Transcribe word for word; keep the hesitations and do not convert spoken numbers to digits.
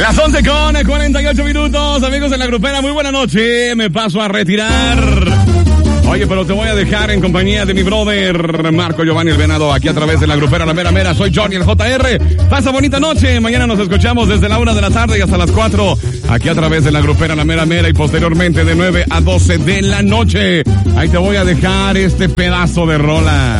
Las once con cuarenta y ocho minutos, amigos de la grupera, muy buena noche, me paso a retirar. Oye, pero te voy a dejar en compañía de mi brother Marco Giovanni el Venado, aquí a través de la grupera La Mera Mera. Soy Johnny el J R, pasa bonita noche, mañana nos escuchamos desde la una de la tarde y hasta las cuatro, aquí a través de la grupera La Mera Mera y posteriormente de nueve a doce de la noche. Ahí te voy a dejar este pedazo de rola.